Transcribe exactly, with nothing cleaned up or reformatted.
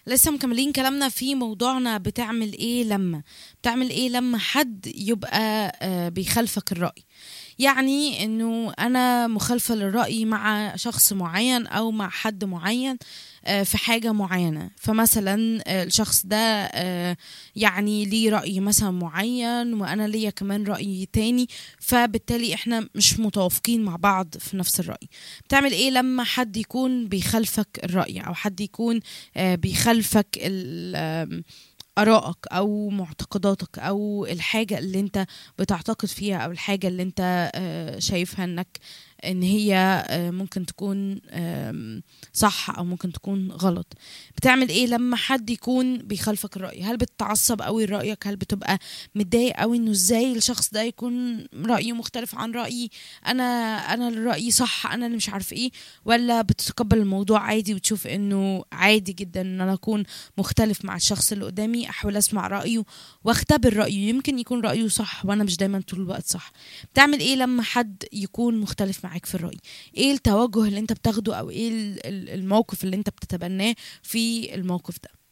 لسه مكملين كلامنا في موضوعنا. بتعمل ايه لما بتعمل ايه لما حد يبقى آه، بيخالفك الرأي؟ يعني انه انا مخالفة للرأي مع شخص معين او مع حد معين آه، في حاجة معينة. فمثلا آه، الشخص ده آه، يعني ليه رأي مثلا معين وانا ليا كمان رأي تاني، فبالتالي احنا مش متوافقين مع بعض في نفس الرأي. بتعمل ايه لما حد يكون بيخالفك الرأي او حد يكون آه، بيخالفك ال- آم، آرائك أو معتقداتك أو الحاجة اللي أنت بتعتقد فيها أو الحاجة اللي أنت آه، شايفها إنك إن هي آه، ممكن تكون آم، صح أو ممكن تكون غلط؟ بتعمل إيه لما حد يكون بيخالفك الرأي؟ هل بتتعصب قوي لرأيك؟ هل بتبقى متضايق قوي إنه إزاي الشخص ده يكون رأيه مختلف عن رأيي؟ أنا أنا اللي رأيي صح، أنا اللي مش عارف إيه؟ ولا بتتقبل الموضوع عادي وتشوف إنه عادي جدا إن أنا أكون مختلف مع الشخص اللي قدامي، احاول اسمع رايه واختبر رايه، يمكن يكون رايه صح وانا مش دايما طول الوقت صح؟ بتعمل ايه لما حد يكون مختلف معاك في الراي؟ ايه التوجه اللي انت بتاخده او ايه ال- ال- الموقف اللي انت بتتبناه في الموقف ده؟